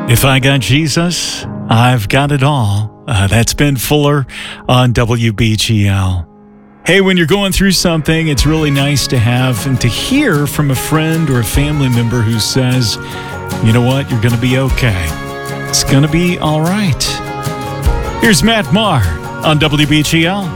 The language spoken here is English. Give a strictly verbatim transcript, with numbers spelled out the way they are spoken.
If I got Jesus, I've got it all. Uh, that's Ben Fuller on W B G L. Hey, when you're going through something, it's really nice to have and to hear from a friend or a family member who says, you know what, you're going to be okay. It's going to be all right. Here's Matt Maher on W B G L.